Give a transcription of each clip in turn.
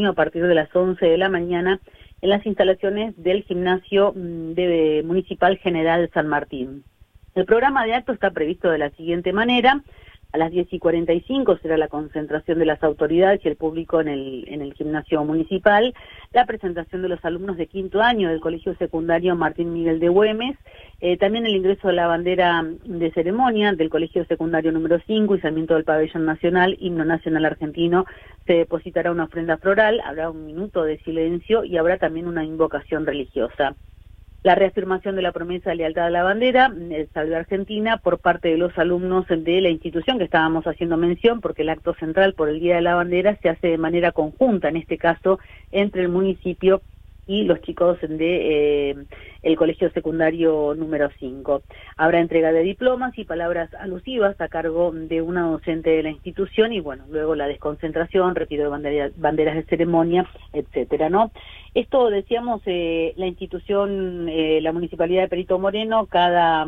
a partir de las 11 de la mañana en las instalaciones del Gimnasio Municipal General San Martín. El programa de acto está previsto de la siguiente manera. A las 10:45 será la concentración de las autoridades y el público en el gimnasio municipal, la presentación de los alumnos de quinto año del Colegio Secundario Martín Miguel de Güemes, también el ingreso de la bandera de ceremonia del Colegio Secundario número 5, izamiento del pabellón nacional, himno nacional argentino, se depositará una ofrenda floral, habrá un minuto de silencio y habrá también una invocación religiosa. La reafirmación de la promesa de lealtad a la bandera, el Salve Argentina, por parte de los alumnos de la institución que estábamos haciendo mención, porque el acto central por el Día de la Bandera se hace de manera conjunta, en este caso, entre el municipio y los chicos de el Colegio Secundario número 5. Habrá entrega de diplomas y palabras alusivas a cargo de una docente de la institución y, bueno, luego la desconcentración, retiro de banderas de ceremonia, etcétera, ¿no? Esto, decíamos, la institución, la Municipalidad de Perito Moreno, cada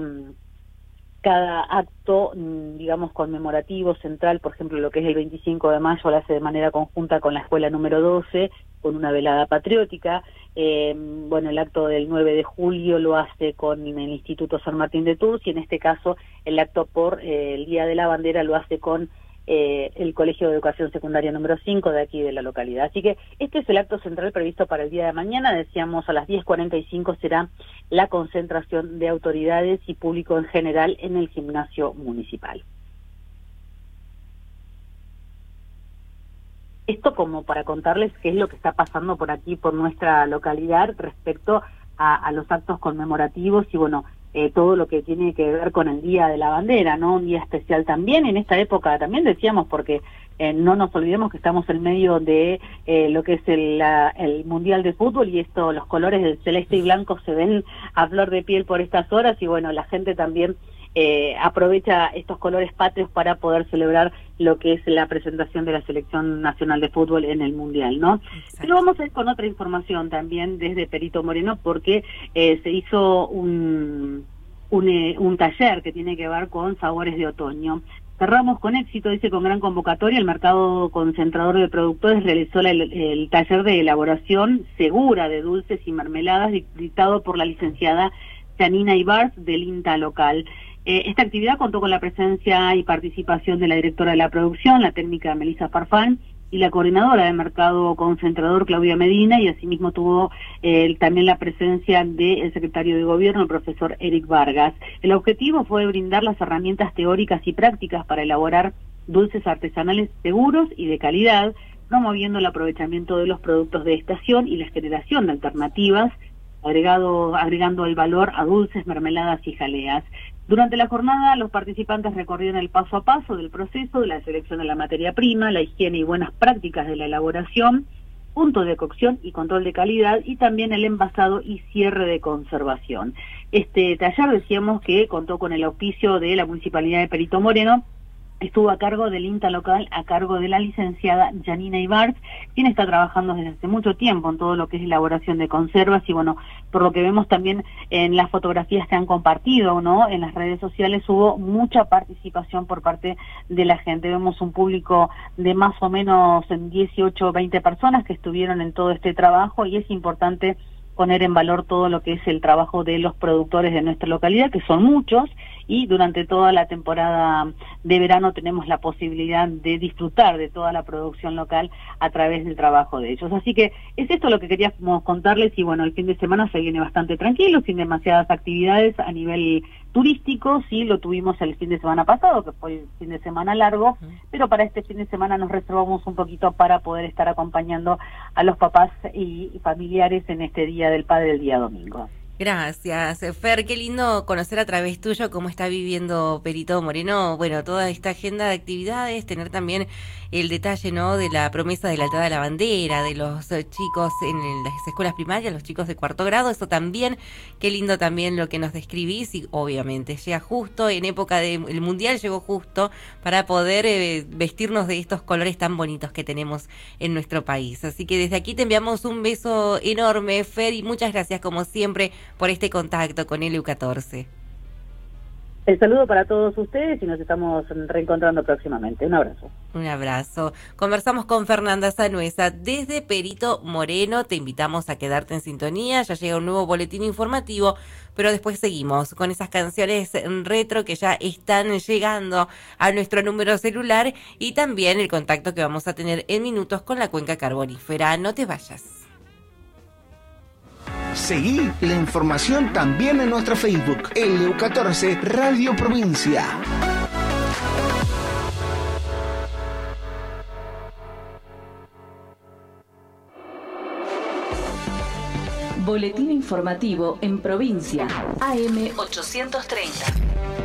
acto, digamos, conmemorativo, central, por ejemplo, lo que es el 25 de mayo, lo hace de manera conjunta con la escuela número 12, con una velada patriótica. Bueno, el acto del 9 de julio lo hace con el Instituto San Martín de Tours, y en este caso el acto por el Día de la Bandera lo hace con el Colegio de Educación Secundaria número 5 de aquí de la localidad. Así que este es el acto central previsto para el día de mañana. Decíamos, a las 10:45 será la concentración de autoridades y público en general en el gimnasio municipal. Esto como para contarles qué es lo que está pasando por aquí, por nuestra localidad, respecto a los actos conmemorativos y, bueno, todo lo que tiene que ver con el Día de la Bandera, ¿no? Un día especial también, en esta época también decíamos, porque no nos olvidemos que estamos en medio de lo que es el Mundial de Fútbol, y esto, los colores del celeste y blanco se ven a flor de piel por estas horas, y bueno, la gente también aprovecha estos colores patrios para poder celebrar lo que es la presentación de la Selección Nacional de Fútbol en el Mundial, ¿no? Exacto. Pero vamos a ir con otra información también desde Perito Moreno, porque se hizo un taller que tiene que ver con sabores de otoño. Cerramos con éxito, dice, con gran convocatoria. El mercado concentrador de productores realizó el taller de elaboración segura de dulces y mermeladas dictado por la licenciada Janina Ibarz del INTA local. Esta actividad contó con la presencia y participación de la directora de la producción, la técnica Melissa Farfán, y la coordinadora de mercado concentrador, Claudia Medina, y asimismo tuvo también la presencia del secretario de Gobierno, el profesor Eric Vargas. El objetivo fue brindar las herramientas teóricas y prácticas para elaborar dulces artesanales seguros y de calidad, promoviendo el aprovechamiento de los productos de estación y la generación de alternativas, agregando el valor a dulces, mermeladas y jaleas. Durante la jornada, los participantes recorrieron el paso a paso del proceso de la selección de la materia prima, la higiene y buenas prácticas de la elaboración, puntos de cocción y control de calidad, y también el envasado y cierre de conservación. Este taller, decíamos, que contó con el auspicio de la Municipalidad de Perito Moreno, estuvo a cargo del INTA local, a cargo de la licenciada Janina Ibarz, quien está trabajando desde hace mucho tiempo en todo lo que es elaboración de conservas, y bueno, por lo que vemos también en las fotografías que han compartido, ¿no?, en las redes sociales, hubo mucha participación por parte de la gente. Vemos un público de más o menos 18 o 20 personas que estuvieron en todo este trabajo, y es importante poner en valor todo lo que es el trabajo de los productores de nuestra localidad, que son muchos, y durante toda la temporada de verano tenemos la posibilidad de disfrutar de toda la producción local a través del trabajo de ellos. Así que es esto lo que queríamos contarles, y bueno, el fin de semana se viene bastante tranquilo, sin demasiadas actividades a nivel turístico. Sí, lo tuvimos el fin de semana pasado, que fue el fin de semana largo, pero para este fin de semana nos reservamos un poquito para poder estar acompañando a los papás y familiares en este Día del Padre, el día domingo. Gracias, Fer, qué lindo conocer a través tuyo cómo está viviendo Perito Moreno, bueno, toda esta agenda de actividades, tener también el detalle, ¿no?, de la promesa de la lealtad a la bandera, de los chicos en las escuelas primarias, los chicos de cuarto grado, eso también, qué lindo también lo que nos describís, y obviamente llega justo en época del Mundial, llegó justo para poder vestirnos de estos colores tan bonitos que tenemos en nuestro país. Así que desde aquí te enviamos un beso enorme, Fer, y muchas gracias como siempre por este contacto con LU14. El saludo para todos ustedes y nos estamos reencontrando próximamente. Un abrazo. Un abrazo. Conversamos con Fernanda Sanuesa desde Perito Moreno. Te invitamos a quedarte en sintonía. Ya llega un nuevo boletín informativo, pero después seguimos con esas canciones retro que ya están llegando a nuestro número celular y también el contacto que vamos a tener en minutos con la cuenca carbonífera. No te vayas. Seguí la información también en nuestro Facebook, LU14 Radio Provincia. Boletín informativo en provincia, AM 830.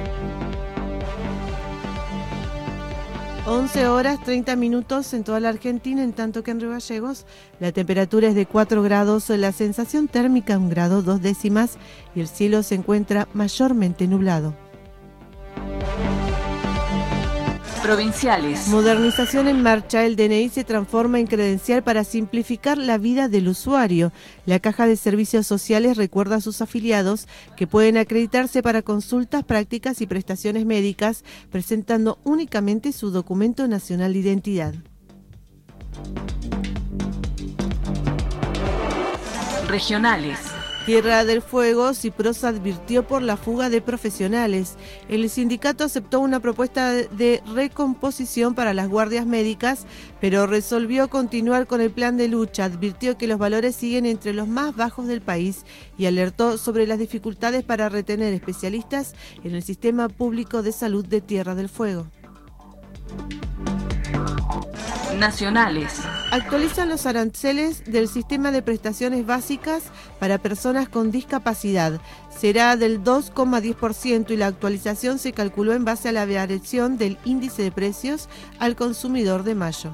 11:30 en toda la Argentina, en tanto que en Río Gallegos la temperatura es de 4 grados, la sensación térmica 1 grado 2 décimas y el cielo se encuentra mayormente nublado. Provinciales. Modernización en marcha. El DNI se transforma en credencial para simplificar la vida del usuario. La Caja de Servicios Sociales recuerda a sus afiliados que pueden acreditarse para consultas, prácticas y prestaciones médicas presentando únicamente su documento nacional de identidad. Regionales. Tierra del Fuego, Cipros advirtió por la fuga de profesionales. El sindicato aceptó una propuesta de recomposición para las guardias médicas, pero resolvió continuar con el plan de lucha. Advirtió que los valores siguen entre los más bajos del país y alertó sobre las dificultades para retener especialistas en el sistema público de salud de Tierra del Fuego. Nacionales. Actualizan los aranceles del sistema de prestaciones básicas para personas con discapacidad. Será del 2,10% y la actualización se calculó en base a la variación del índice de precios al consumidor de mayo.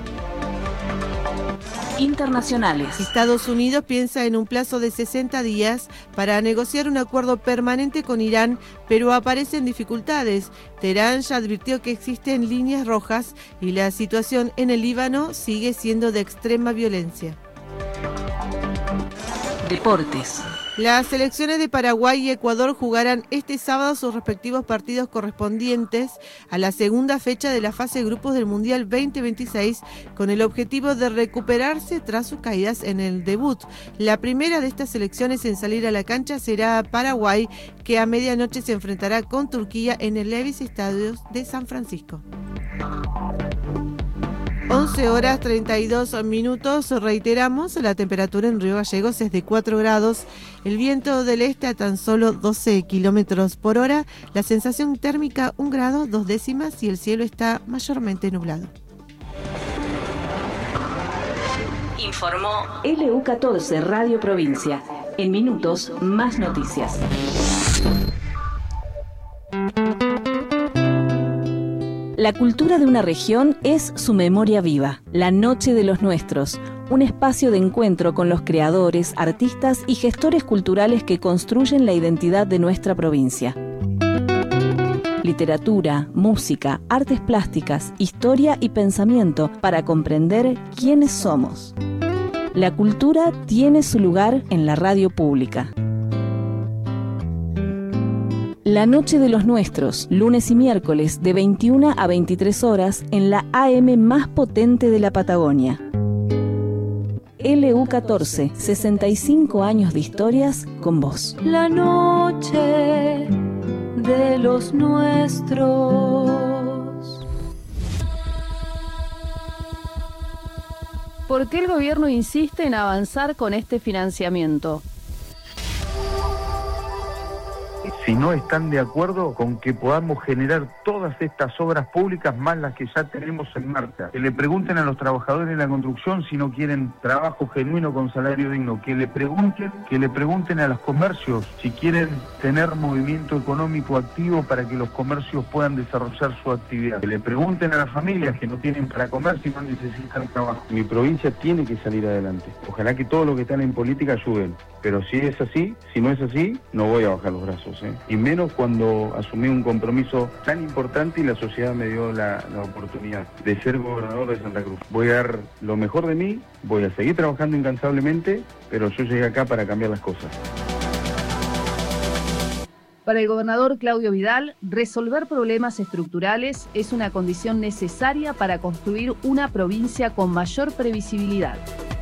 Internacionales. Estados Unidos piensa en un plazo de 60 días para negociar un acuerdo permanente con Irán, pero aparecen dificultades. Teherán ya advirtió que existen líneas rojas y la situación en el Líbano sigue siendo de extrema violencia. Deportes. Las selecciones de Paraguay y Ecuador jugarán este sábado sus respectivos partidos correspondientes a la segunda fecha de la fase de grupos del Mundial 2026 con el objetivo de recuperarse tras sus caídas en el debut. La primera de estas selecciones en salir a la cancha será Paraguay, que a medianoche se enfrentará con Turquía en el Levi's Stadium de San Francisco. 11:32. Reiteramos, la temperatura en Río Gallegos es de 4 grados, el viento del este a tan solo 12 kilómetros por hora, la sensación térmica 1 grado 2 décimas y el cielo está mayormente nublado. Informó LU14 Radio Provincia. En minutos, más noticias. La cultura de una región es su memoria viva. La Noche de los Nuestros, un espacio de encuentro con los creadores, artistas y gestores culturales que construyen la identidad de nuestra provincia. Literatura, música, artes plásticas, historia y pensamiento para comprender quiénes somos. La cultura tiene su lugar en la radio pública. La Noche de los Nuestros, lunes y miércoles de 21 a 23 horas en la AM más potente de la Patagonia. LU14, 65 años de historias con vos. La Noche de los Nuestros. ¿Por qué el gobierno insiste en avanzar con este financiamiento? Si no están de acuerdo con que podamos generar todas estas obras públicas más las que ya tenemos en marcha. Que le pregunten a los trabajadores de la construcción si no quieren trabajo genuino con salario digno. Que le pregunten a los comercios si quieren tener movimiento económico activo para que los comercios puedan desarrollar su actividad. Que le pregunten a las familias que no tienen para comer si no necesitan trabajo. Mi provincia tiene que salir adelante. Ojalá que todos los que están en política ayuden. Pero si es así, si no es así, no voy a bajar los brazos, y menos cuando asumí un compromiso tan importante y la sociedad me dio la oportunidad de ser gobernador de Santa Cruz. Voy a dar lo mejor de mí, voy a seguir trabajando incansablemente, pero yo llegué acá para cambiar las cosas. Para el gobernador Claudio Vidal, resolver problemas estructurales es una condición necesaria para construir una provincia con mayor previsibilidad.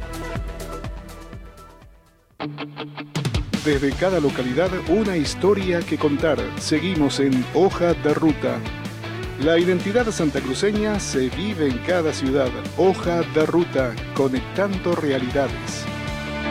Desde cada localidad, una historia que contar. Seguimos en Hoja de Ruta. La identidad santacruceña se vive en cada ciudad. Hoja de Ruta, conectando realidades.